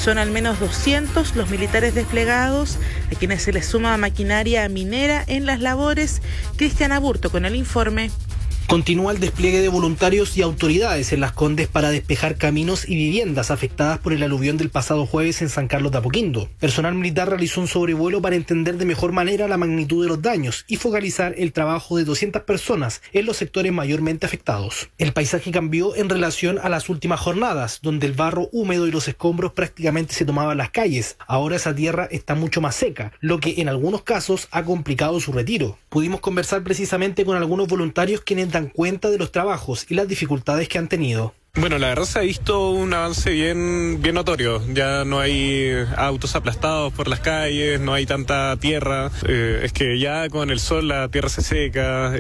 Son al menos 200 los militares desplegados, a quienes se les suma maquinaria minera en las labores. Cristian Aburto con el informe. Continúa el despliegue de voluntarios y autoridades en Las Condes para despejar caminos y viviendas afectadas por el aluvión del pasado jueves en San Carlos de Apoquindo. Personal militar realizó un sobrevuelo para entender de mejor manera la magnitud de los daños y focalizar el trabajo de 200 personas en los sectores mayormente afectados. El paisaje cambió en relación a las últimas jornadas, donde el barro húmedo y los escombros prácticamente se tomaban las calles. Ahora esa tierra está mucho más seca, lo que en algunos casos ha complicado su retiro. Pudimos conversar precisamente con algunos voluntarios quienes dan cuenta de los trabajos y las dificultades que han tenido. Bueno, la verdad se ha visto un avance bien notorio. Ya no hay autos aplastados por las calles, no hay tanta tierra. Es que ya con el sol la tierra se seca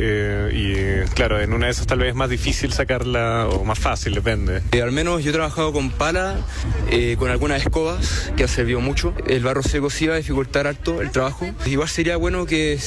y claro, en una de esas tal vez es más difícil sacarla o más fácil, depende. Al menos yo he trabajado con pala, con algunas escobas, que ha servido mucho. El barro seco sí va a dificultar harto el trabajo. Igual sería bueno que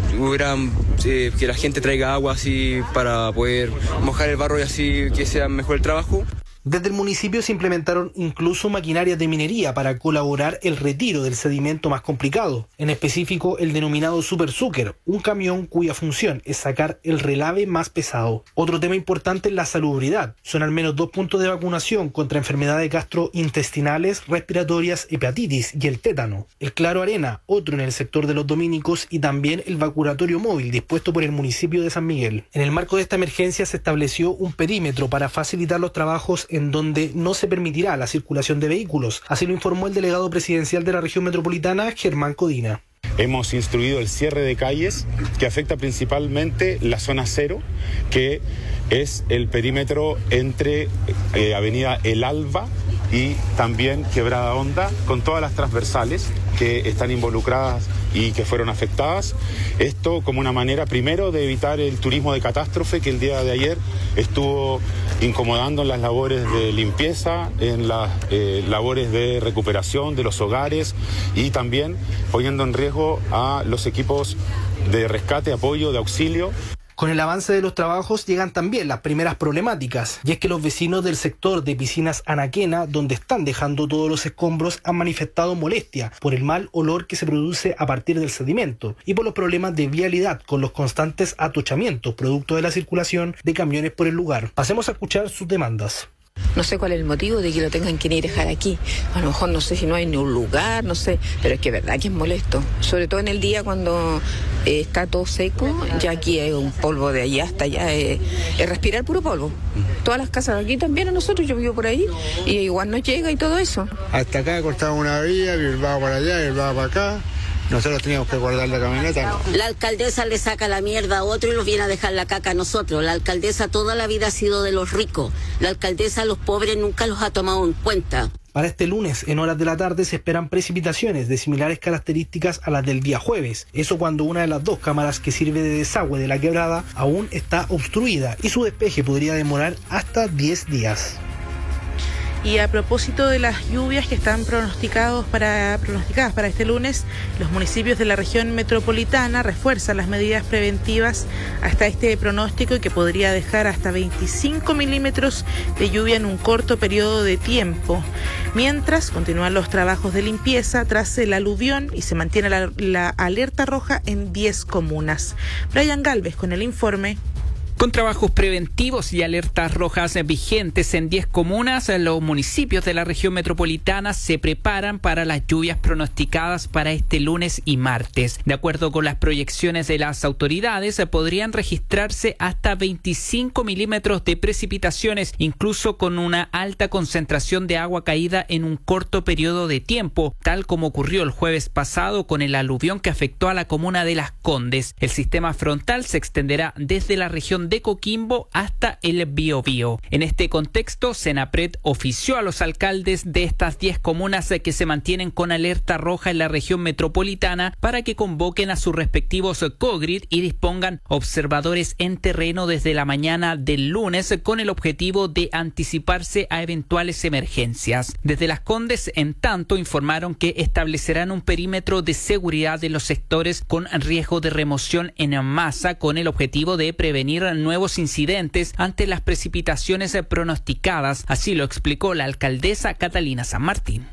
que la gente traiga agua así para poder mojar el barro y así que sea mejor el trabajo. Desde el municipio se implementaron incluso maquinarias de minería para colaborar el retiro del sedimento más complicado, en específico el denominado Super Zucker, un camión cuya función es sacar el relave más pesado. Otro tema importante es la salubridad. Son al menos 2 puntos de vacunación contra enfermedades gastrointestinales, respiratorias, hepatitis y el tétano. El Claro Arena, otro en el sector de los dominicos, y también el vacunatorio móvil dispuesto por el municipio de San Miguel. En el marco de esta emergencia se estableció un perímetro para facilitar los trabajos en donde no se permitirá la circulación de vehículos. Así lo informó el delegado presidencial de la región metropolitana, Germán Codina. Hemos instruido el cierre de calles que afecta principalmente la zona cero, que es el perímetro entre Avenida El Alba y también Quebrada Honda, con todas las transversales que están involucradas y que fueron afectadas. Esto como una manera primero de evitar el turismo de catástrofe que el día de ayer estuvo incomodando en las labores de limpieza, en las labores de recuperación de los hogares y también poniendo en riesgo a los equipos de rescate, apoyo, de auxilio. Con el avance de los trabajos llegan también las primeras problemáticas, y es que los vecinos del sector de Piscinas Anaquena, donde están dejando todos los escombros, han manifestado molestia por el mal olor que se produce a partir del sedimento y por los problemas de vialidad con los constantes atochamientos producto de la circulación de camiones por el lugar. Pasemos a escuchar sus demandas. No sé cuál es el motivo de que lo tengan que ir a dejar aquí. A lo mejor no sé si no hay ni un lugar, no sé, pero es que es verdad que es molesto. Sobre todo en el día cuando está todo seco, ya aquí hay un polvo de allá hasta allá, es respirar puro polvo. Todas las casas aquí también a nosotros, yo vivo por ahí, y igual nos llega y todo eso. Hasta acá cortamos una vía, Bilbao para allá, Bilbao para acá. Nosotros teníamos que guardar la camioneta, ¿no? La alcaldesa le saca la mierda a otro y nos viene a dejar la caca a nosotros. La alcaldesa toda la vida ha sido de los ricos. La alcaldesa a los pobres nunca los ha tomado en cuenta. Para este lunes, en horas de la tarde, se esperan precipitaciones de similares características a las del día jueves. Eso cuando una de las 2 cámaras que sirve de desagüe de la quebrada aún está obstruida y su despeje podría demorar hasta 10 días. Y a propósito de las lluvias que están pronosticadas para este lunes, los municipios de la región metropolitana refuerzan las medidas preventivas hasta este pronóstico, y que podría dejar hasta 25 milímetros de lluvia en un corto periodo de tiempo. Mientras continúan los trabajos de limpieza tras el aluvión y se mantiene la alerta roja en 10 comunas. Brian Galvez con el informe. Con trabajos preventivos y alertas rojas vigentes en 10 comunas, los municipios de la región metropolitana se preparan para las lluvias pronosticadas para este lunes y martes. De acuerdo con las proyecciones de las autoridades, podrían registrarse hasta 25 milímetros de precipitaciones, incluso con una alta concentración de agua caída en un corto periodo de tiempo, tal como ocurrió el jueves pasado con el aluvión que afectó a la comuna de Las Condes. El sistema frontal se extenderá desde la región de Coquimbo hasta el Biobío. En este contexto, Senapred ofició a los alcaldes de estas 10 comunas que se mantienen con alerta roja en la región metropolitana para que convoquen a sus respectivos COGRID y dispongan observadores en terreno desde la mañana del lunes con el objetivo de anticiparse a eventuales emergencias. Desde Las Condes, en tanto, informaron que establecerán un perímetro de seguridad en los sectores con riesgo de remoción en masa con el objetivo de prevenir nuevos incidentes ante las precipitaciones pronosticadas. Así lo explicó la alcaldesa Catalina San Martín.